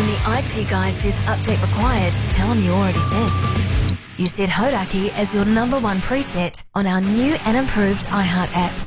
When the IT guy says update required, tell him you already did. You set Hodaki as your number one preset on our new and improved iHeart app.